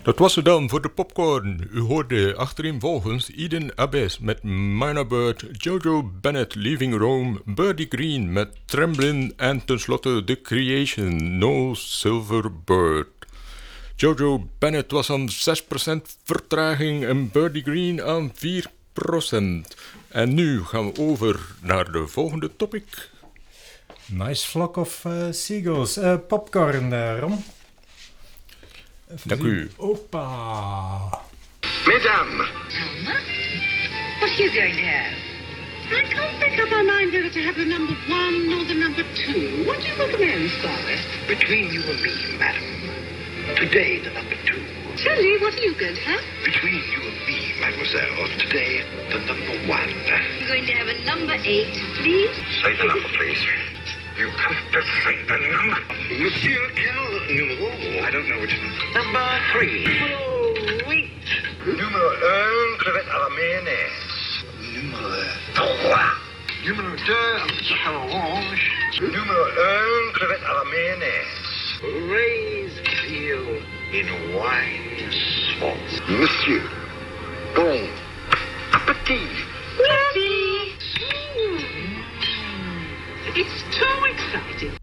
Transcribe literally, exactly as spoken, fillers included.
Dat was het dan voor de popcorn. U hoorde achtereenvolgens Eden Abbes met Minor Bird, Jojo Bennett Leaving Rome, Birdie Green met Tremblin en tenslotte The Creation, No Silver Bird. Jojo Bennett was aan zes procent vertraging en Birdie Green aan vier procent. En nu gaan we over naar de volgende topic. Nice flock of uh, seagulls. Uh, popcorn, uh, Ron. Dank u. Opa. Mesdames. Alma? What are you going to have? I can't make up my mind whether to have the number one or the number two. What do you recommend, Scarlett? Between you and me, madam. Today, the number two. Sally, what are you going to have? Between you and me, mademoiselle. Today, the number one. You're going to have a number eight, please? Say the number, please. You have to say the number. Monsieur, quel numéro? I don't know which number. Number three. Oh, wait. Numéro un, crevette à la mayonnaise. Numéro trois. Numéro deux, à l'orange. Numéro un, crevette à la mayonnaise. Raised veal in wine sauce. Monsieur, bon appétit. Ready? It's too exciting.